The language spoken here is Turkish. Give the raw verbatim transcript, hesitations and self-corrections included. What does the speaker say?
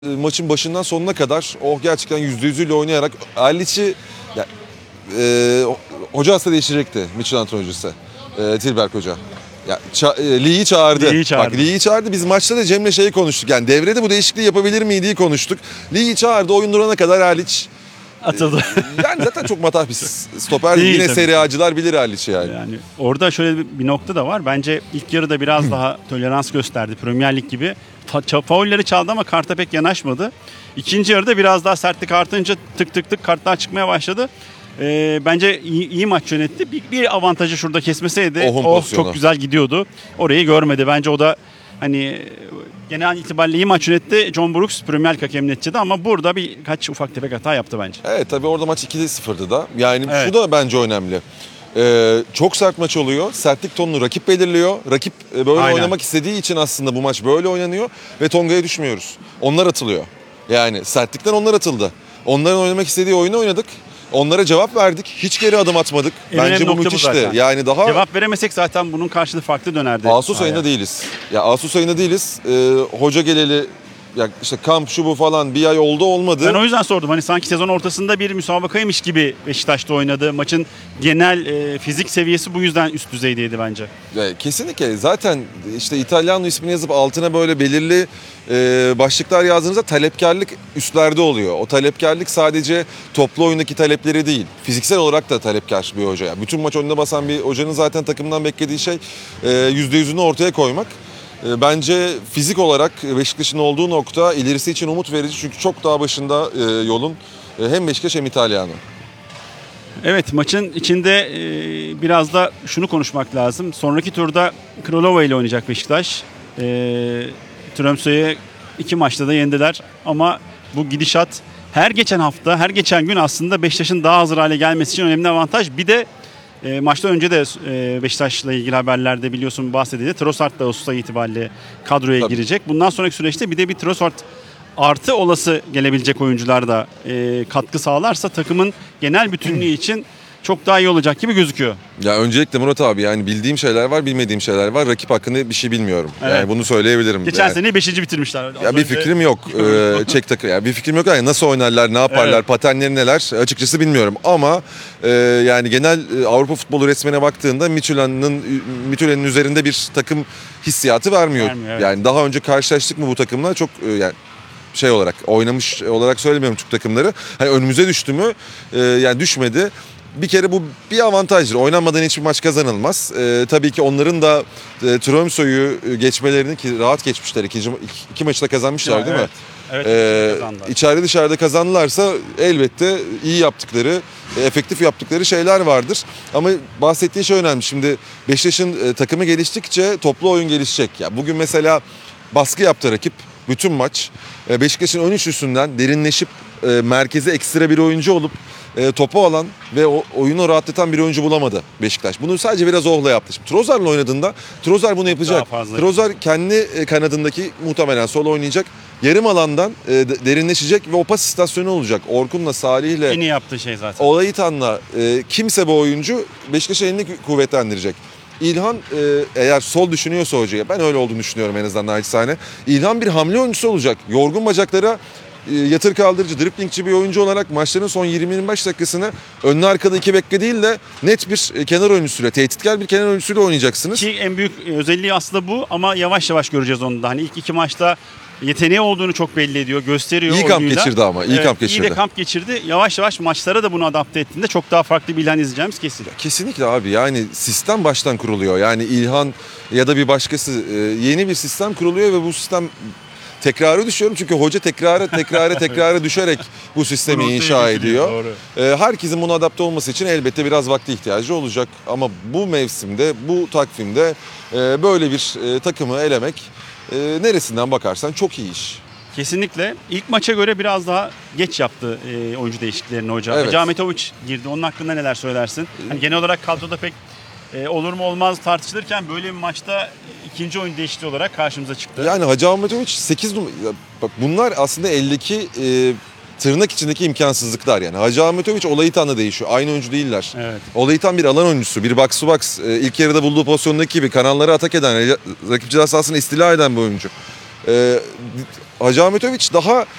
Maçın başından sonuna kadar o gerçekten yüzde yüzüyle oynayarak Erliç'i ya, e, hoca aslında değiştirecekti Michelin antrenör hocası e, Tilberk Hoca. Ya, ça, e, Lee'yi çağırdı. Lee'yi çağırdı. Bak Lee'yi çağırdı. Biz maçta da Cem'le şeyi konuştuk. Yani devrede bu değişikliği yapabilir miydi konuştuk. Lee'yi çağırdı. Oyun durana kadar Erliç atıldı. yani zaten çok matah bir stoper. Değil Yine tabii. Serie A'cılar bilir Erliç'i yani. Yani orada şöyle bir nokta da var. Bence ilk yarıda biraz daha tolerans gösterdi. Premier Lig gibi. Fa- faulleri çaldı ama karta pek yanaşmadı. İkinci yarıda biraz daha sertlik artınca tık tık tık kartlar çıkmaya başladı. Ee, bence iyi, iyi maç yönetti. Bir, bir avantajı şurada kesmeseydi Ohun o pozisyonu. çok güzel gidiyordu. Orayı görmedi. Bence o da hani genel itibariyle iyi maç yönetti. John Brooks Premier Lig hakemi neticede ama burada birkaç ufak tefek hata yaptı bence. Evet tabii orada maç ikide sıfırdı da. Yani Evet. şu da bence önemli. Ee, çok sert maç oluyor. Sertlik tonunu rakip belirliyor. Rakip e, böyle Aynen. oynamak istediği için aslında bu maç böyle oynanıyor. Ve Tonga'ya düşmüyoruz. Onlar atılıyor. Yani sertlikten onlar atıldı. Onların oynamak istediği oyunu oynadık. Onlara cevap verdik. Hiç geri adım atmadık. En Bence önemli bu nokta bu müthişti. zaten. Yani daha Cevap veremesek zaten bunun karşılığı farklı dönerdi. Ağustos sahaya. ayında değiliz. Ya Ağustos ayında değiliz. Ee, hoca geleli ya işte kamp şu bu falan bir ay oldu olmadı. Ben o yüzden sordum. Hani sanki sezon ortasında bir müsabakaymış gibi Beşiktaş'ta oynadı. Maçın genel e, fizik seviyesi bu yüzden üst düzeydeydi bence. Ya, kesinlikle. Zaten işte İtalyan ismini yazıp altına böyle belirli e, başlıklar yazdığınızda talepkarlık üstlerde oluyor. O talepkarlık sadece toplu oyundaki talepleri değil. Fiziksel olarak da talepkar bir hoca. Yani bütün maç önüne basan bir hocanın zaten takımdan beklediği şey e, yüzde yüzünü ortaya koymak. E, bence fizik olarak Beşiktaş'ın olduğu nokta ilerisi için umut verici. Çünkü çok daha başında e, yolun e, hem Beşiktaş hem İtalyanı. Evet, maçın içinde e, biraz da şunu konuşmak lazım. Sonraki turda Kralova ile oynayacak Beşiktaş. E, Tromsø'ye iki maçta da yendiler. Ama bu gidişat her geçen hafta, her geçen gün aslında Beşiktaş'ın daha hazır hale gelmesi için önemli avantaj. Bir de e, maçtan önce de e, Beşiktaş'la ilgili haberlerde biliyorsun bahsedildi. Trossard da Ağustos ayı itibariyle kadroya Tabii. girecek. Bundan sonraki süreçte bir de bir Trossard artı olası gelebilecek oyuncular da e, katkı sağlarsa takımın genel bütünlüğü için çok daha iyi olacak gibi gözüküyor. Ya öncelikle Murat abi yani bildiğim şeyler var, bilmediğim şeyler var. Rakip hakkında bir şey bilmiyorum. Evet. Yani bunu söyleyebilirim. Geçen yani. sene beşinci bitirmişler. Az Ya bir önce- fikrim yok. Ee, Çek takı. Ya bir fikrim yok. Yani nasıl oynarlar, ne yaparlar, Evet. paternleri neler açıkçası bilmiyorum. Ama e, yani genel e, Avrupa futbolu resmine baktığında Michelin'in Michelin'in üzerinde bir takım hissiyatı vermiyor. Vermiyor, evet. Yani daha önce karşılaştık mı bu takımla çok e, yani şey olarak oynamış olarak söylemiyorum Türk takımları. Hani önümüze düştü mü? E, yani düşmedi. Bir kere bu bir avantajdır. Oynanmadan hiçbir maç kazanılmaz. Ee, tabii ki onların da e, Tromsø'yu geçmelerini ki rahat geçmişler. İkinci, iki, iki maçı da kazanmışlar Ya, değil evet. mi? Evet, Ee, kazandılar. içeride dışarıda kazanırlarsa elbette iyi yaptıkları, e, efektif yaptıkları şeyler vardır. Ama bahsettiğin şey önemli. Şimdi Beşiktaş'ın e, takımı geliştikçe toplu oyun gelişecek. Ya bugün mesela baskı yaptı rakip bütün maç. E, Beşiktaş'ın ön üçlüsünden derinleşip e, merkeze ekstra bir oyuncu olup e, topu alan ve o, oyunu rahatlatan bir oyuncu bulamadı Beşiktaş. Bunu sadece biraz Oh'la yaptı. Şimdi Trossard'la oynadığında Trossard bunu yapacak. Daha fazla. Trossard kendi e, kanadındaki muhtemelen sol oynayacak. Yarım alandan e, de- derinleşecek ve o pas istasyonu olacak. Orkun'la, Salih'le, En iyi yaptığı şey zaten. Olayitan'la e, kimse bu oyuncu Beşiktaş'ın elini kü- kuvvetlendirecek. İlhan e, eğer sol düşünüyorsa hocaya, ben öyle olduğunu düşünüyorum en azından naçizane. İlhan bir hamle oyuncusu olacak. Yorgun bacaklara e, yatır kaldırıcı, driplingçi bir oyuncu olarak maçların son yirmi yirmi beş dakikasını önlü arkada iki bekle değil de net bir e, kenar oyuncusuyla, tehditkar bir kenar oyuncusuyla oynayacaksınız. Ki en büyük özelliği aslında bu ama yavaş yavaş göreceğiz onu da. Hani ilk iki maçta yeteneği olduğunu çok belli ediyor, gösteriyor. İyi kamp oyunuyla. geçirdi ama, iyi Evet, kamp İyi geçirdi. de kamp geçirdi. Yavaş yavaş maçlara da bunu adapte ettiğinde çok daha farklı bir İlhan izleyeceğimiz kesin. Kesinlikle abi yani sistem baştan kuruluyor. Yani İlhan ya da bir başkası e, yeni bir sistem kuruluyor ve bu sistem tekrarı düşüyorum çünkü hoca tekrara tekrara tekrara düşerek bu sistemi Bunu inşa ortaya getiriyor, ediyor. doğru. E, herkesin buna adapte olması için elbette biraz vakti ihtiyacı olacak ama bu mevsimde, bu takvimde e, böyle bir e, takımı elemek e, neresinden bakarsan çok iyi iş. Kesinlikle. İlk maça göre biraz daha geç yaptı e, oyuncu değişikliklerini hoca. Evet. Hacı Ahmetoviç girdi. Onun hakkında neler söylersin? Hani genel olarak kadroda pek e, olur mu olmaz tartışılırken böyle bir maçta ikinci oyun değişikliği olarak karşımıza çıktı. Yani Hacı Ahmetoviç sekiz numara. Bak bunlar aslında eldeki e, tırnak içindeki imkansızlıklar yani. Hacı Ahmetoviç Olayitan'la değişiyor. Aynı oyuncu değiller. Evet. Olayitan bir alan oyuncusu, bir box to box. E, ilk yarıda bulduğu pozisyondaki gibi kanalları atak eden, rakip ceza sahasını istila eden bir oyuncu. E, Hacı Ahmetoviç daha